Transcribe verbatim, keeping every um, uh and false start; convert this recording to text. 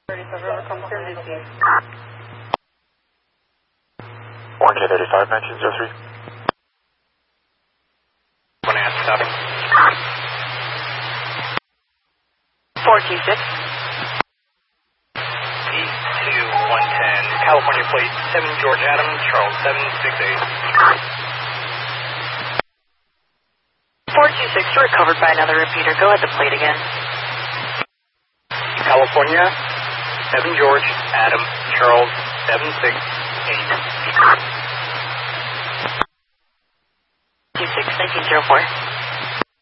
one K thirty-five, nineteen oh three. One and stopping. four two six. East to one ten, California plate seven George Adam, Charles seven six eight. four two six, recovered by another repeater. Go ahead, the plate again. California seven George Adam, Charles seven six eight. two six, nineteen oh four.